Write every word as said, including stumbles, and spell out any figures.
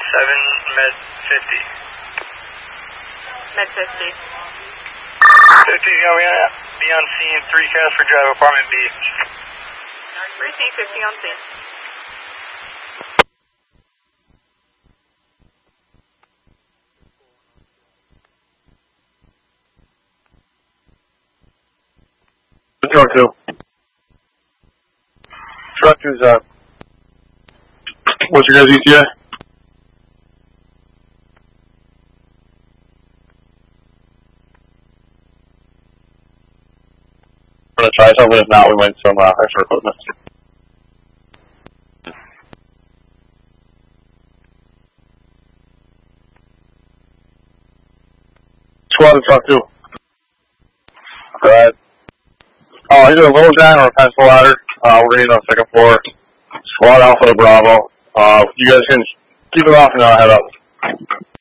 seven med fifty. Med fifty. fifty, yeah, we have be on scene, three cast for drive apartment B. Receive fifty on scene. Truck two. Truck two's up. What's your guys' E T A? We're gonna try something. If not, we might some uh, extra equipment. Squad to truck two. Alright. Oh, either a little giant or a pencil ladder. Uh, we're getting on the second floor. Squad Alpha to Bravo. Uh, you guys can keep it off and I'll head up.